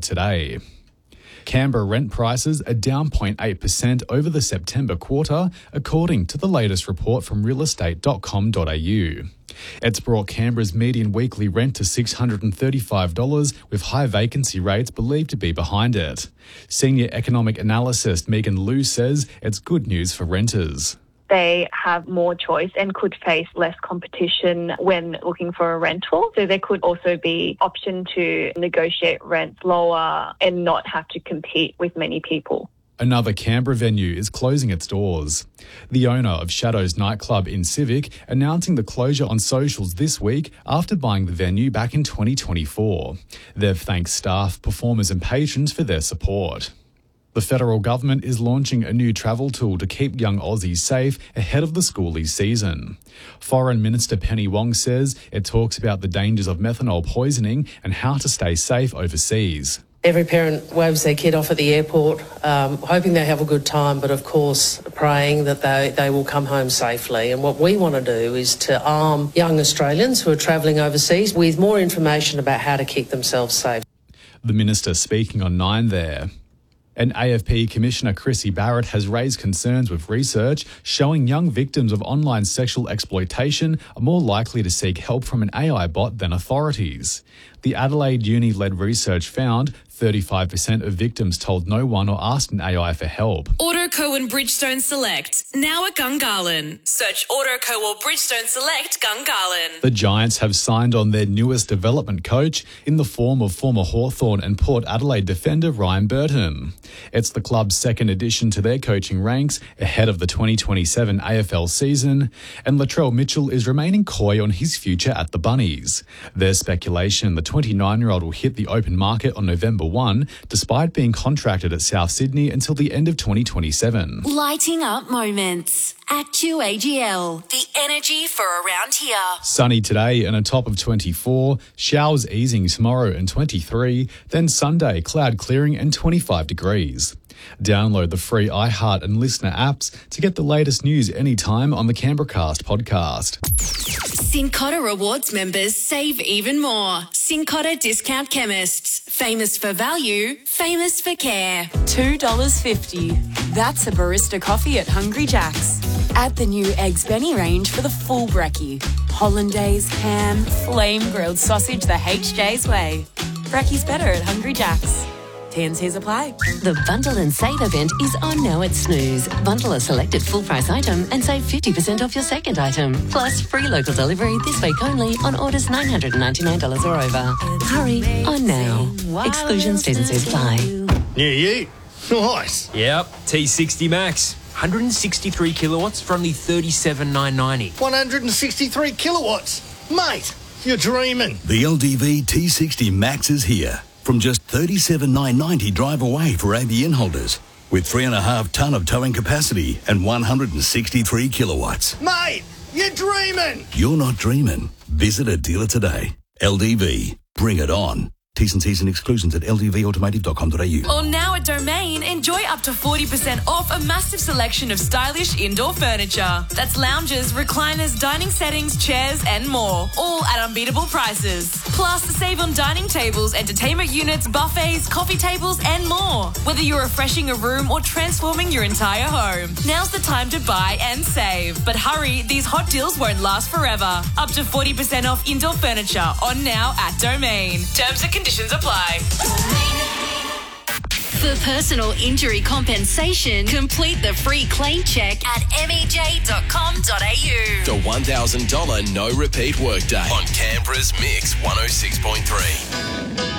today. Canberra rent prices are down 0.8% over the September quarter, according to the latest report from realestate.com.au. It's brought Canberra's median weekly rent to $635, with high vacancy rates believed to be behind it. Senior economic analyst Megan Liu says it's good news for renters. They have more choice and could face less competition when looking for a rental. So there could also be option to negotiate rents lower and not have to compete with many people. Another Canberra venue is closing its doors. The owner of Shadows nightclub in Civic announcing the closure on socials this week after buying the venue back in 2024. They've thanked staff, performers and patrons for their support. The federal government is launching a new travel tool to keep young Aussies safe ahead of the schoolies season. Foreign Minister Penny Wong says it talks about the dangers of methanol poisoning and how to stay safe overseas. Every parent waves their kid off at the airport, hoping they have a good time, but of course praying that they will come home safely. And what we want to do is to arm young Australians who are travelling overseas with more information about how to keep themselves safe. The minister speaking on 9 there. And AFP Commissioner Chrissy Barrett has raised concerns with research showing young victims of online sexual exploitation are more likely to seek help from an AI bot than authorities. The Adelaide Uni-led research found 35% of victims told no one or asked an AI for help. Autoco and Bridgestone Select, now at Gungahlin. Search Autoco or Bridgestone Select Gungahlin. The Giants have signed on their newest development coach in the form of former Hawthorn and Port Adelaide defender Ryan Burton. It's the club's second addition to their coaching ranks ahead of the 2027 AFL season, and Latrell Mitchell is remaining coy on his future at the Bunnies. There's speculation the 29-year-old will hit the open market on November 1, despite being contracted at South Sydney until the end of 2027. Lighting up moments at QAGL. The energy for around here. Sunny today and a top of 24, showers easing tomorrow and 23, then Sunday cloud clearing and 25 degrees. Download the free iHeart and Listener apps to get the latest news anytime on the Canberracast podcast. Cincotta Rewards members save even more. Cincotta Discount Chemists. Famous for value, famous for care. $2.50. That's a barista coffee at Hungry Jack's. Add the new Eggs Benny range for the full brekkie. Hollandaise, ham, flame-grilled sausage the HJ's way. Brekkie's better at Hungry Jack's. T&Cs apply. The Bundle and Save event is on now at Snooze. Bundle a selected full price item and save 50% off your second item. Plus free local delivery this week only on orders $999 or over. Hurry on now. Exclusions, T&Cs apply. Yeah, you. Nice. Yep, T60 Max. 163 kilowatts for only $37,990. 163 kilowatts. Mate, you're dreaming. The LDV T60 Max is here. From just $37,990 drive away for ABN holders. With 3.5 tonne of towing capacity and 163 kilowatts. Mate, you're dreaming. You're not dreaming. Visit a dealer today. LDV. Bring it on. T's and C's and exclusions at ldvautomotive.com.au. Or now at Domain, enjoy up to 40% off a massive selection of stylish indoor furniture. That's lounges, recliners, dining settings, chairs and more. All at unbeatable prices. Plus, save on dining tables, entertainment units, buffets, coffee tables and more. Whether you're refreshing a room or transforming your entire home. Now's the time to buy and save. But hurry, these hot deals won't last forever. Up to 40% off indoor furniture on now at Domain. Terms and conditions apply. For personal injury compensation, complete the free claim check at mej.com.au. The $1,000 no repeat workday on Canberra's Mix 106.3.